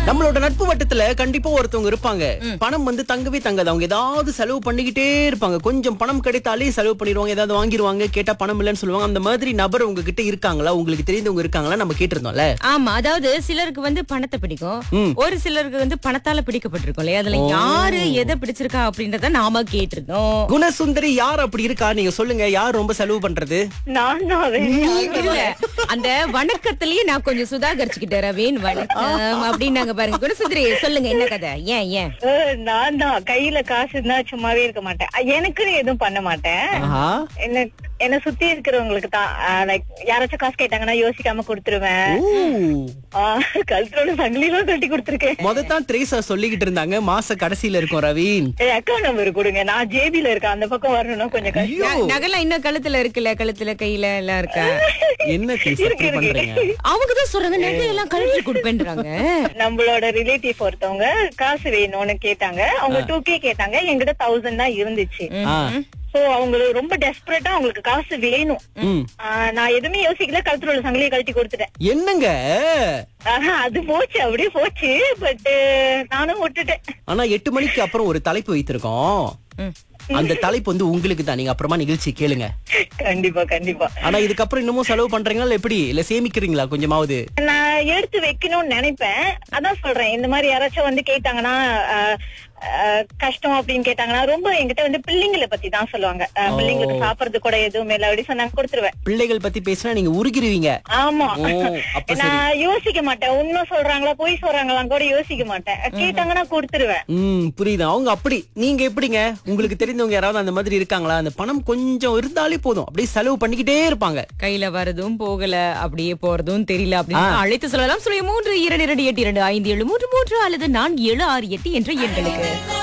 நம்மளோட நட்பு வட்டத்துல கண்டிப்பா ஒருத்தவங்க இருப்பாங்க. பணம் வந்து தங்கவே தங்காது. அவங்க ஏதாவது செலவு பண்ணிக்கிட்டே இருப்பாங்க. கொஞ்சம் பணம் கிடைத்தாலே செலவு பண்ணிடுவாங்க. ஏதாவது வாங்கிடுவாங்க. கேட்டா பணம் இல்லைன்னு சொல்லுவாங்க. அந்த மாதிரி நபர் உங்ககிட்ட இருக்காங்களா? உங்களுக்கு தெரிந்தவங்க இருக்காங்களா? நம்ம கேட்டிருந்தோம்ல. ஆமா, அதாவது சிலருக்கு வந்து பணத்தை பிடிக்கும், ஒரு சிலருக்கு வந்து பணத்தால பிடிக்கப்பட்டிருக்கும் இல்லையா? அதுல யாரு எதை பிடிச்சிருக்கா அப்படின்றத நாம கேட்டிருந்தோம். குணசுந்தரி யார் அப்படி இருக்கா? நீங்க சொல்லுங்க. யார் ரொம்ப செலவு பண்றது? நான் தான் இல்ல, அந்த வணக்கத்திலயே நான் கொஞ்சம் சுதாகரிச்சுக்கிட்டேன். ரவீன் வணக்கம் அப்படின்னாங்க பாருங்க. குணசுந்தரி சொல்லுங்க, என்ன கதை? ஏன் நான் தான் கையில காசு இருந்தா சும்மாவே இருக்க மாட்டேன். எனக்குன்னு எதுவும் பண்ண மாட்டேன். ஆஹா. என்ன சுத்தி இருக்கிறவங்களுக்கு தான் லைக் யாராச்சும் காசு கேட்டாங்கன்னா யோசிக்காம கொடுத்துருவேன். கழுத்தோட சங்கிலிலாம் கட்டி கொடுத்துருக்கேன். மொதத்தான் திரேசா சொல்லிக்கிட்டு இருந்தாங்க மாச கடைசியில இருக்கும் ரவீன். அக்கௌண்ட் நம்பர் கொடுங்க, நான் ஜேபில இருக்கேன், அந்த பக்கம் வரணும்னா கொஞ்சம் ஐயோ, கஷ்டம். நகலாம் இன்னும் கழுத்துல இருக்குல்ல, கழுத்துல கையில எல்லாம் இருக்கா? என்ன திரேசா இப்படி பண்றீங்க? அவங்கதான் சொல்றாங்க நகை எல்லாம் கழுத்துல கொடுப்பேன்றாங்க. நம்மளோட ரிலேட்டிவ் ஒருத்தவங்க காசு வேணும்னு கேட்டாங்க. அவங்க 2K கேட்டாங்க. என்கிட்ட 1000 தான் இருந்துச்சு. சோ அவங்களுக்கு ரொம்ப டெஸ்பரேட்டா அவங்களுக்கு காசு வேணும். நான் எதுவுமே யோசிக்கல, கழுத்துல உள்ள சங்கிலியை கழட்டி கொடுத்துட்டேன். என்னங்க அது போச்சு, அப்படியே போச்சு. பட் நானும் விட்டுட்டேன். ஆனா 8 மணிக்கு அப்புறம் ஒரு தலைப்பு வைத்திருக்கோம். அந்த தலைப்பு வந்து உங்களுக்கு தான். நீங்க அப்புறமா நிகழ்ச்சி கேளுங்க. கண்டிப்பா கண்டிப்பா. ஆனா இதுக்கப்புறம் இன்னமும் செலவு பண்றீங்களா எப்படி? இல்ல சேமிக்கிறீங்களா கொஞ்சமாவது? நான் எடுத்து வைக்கணும்னு நினைப்பேன். அதான் சொல்றேன், இந்த மாதிரி யாராச்சும் வந்து கேட்டாங்கன்னா கஷ்டம் அப்படின்னு கேட்டாங்கன்னா ரொம்ப என்கிட்ட வந்து பிள்ளைங்களை பத்தி தான் சொல்லுவாங்க. பிள்ளைங்களுக்கு சாப்பிடுறது கூட எதுவுமே இல்ல அப்படி சொன்னாங்க, கொடுத்துருவேன். பிள்ளைகள் பத்தி பேசினா நீங்க உருகிருவீங்க. ஆமா, அப்ப நான் யோசிக்க மாட்டேன். உண்மை சொல்றாங்களா பொய் சொல்றாங்களா கூட யோசிக்க மாட்டேன். கேட்டாங்கன்னா கொடுத்துருவேன். புரியுது. அவங்க அப்படி. நீங்க எப்படிங்க? உங்களுக்கு தெரிந்தவங்க யாராவது அந்த மாதிரி இருக்காங்களா? அந்த பணம் கொஞ்சம் இருந்தாலே போதும், அப்படியே செலவு பண்ணிக்கிட்டே இருப்பாங்க. கையில வரதும் போகல, அப்படியே போறதும் தெரியல அப்படின்னு அழைத்து சொல்லலாம். 3 2 2 8 2 5 7 3 3 அல்லது 4 7 6 8 என்ற எண்களுக்கு.